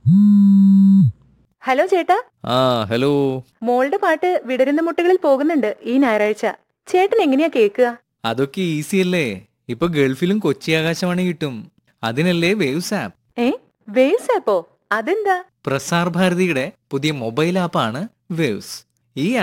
Hello ചേട്ടാ. Hello. മോളുടെ പാട്ട് വിടരുന്ന മുട്ടുകളിൽ പോകുന്നുണ്ട് ഈ ഞായറാഴ്ച. ചേട്ടൻ എങ്ങനെയാ കേൾക്കുക? അതൊക്കെ ഈസി അല്ലേ, ഇപ്പൊ ഗൾഫിലും കൊച്ചി ആകാശവാണി കിട്ടും. അതിനല്ലേ വേവ്സ് ആപ്പ്. വേവ്സ് ആപ്പോ? അതെന്താ? പ്രസാർ ഭാരതിയുടെ പുതിയ മൊബൈൽ ആപ്പാണ് വേവ്സ്. ഈ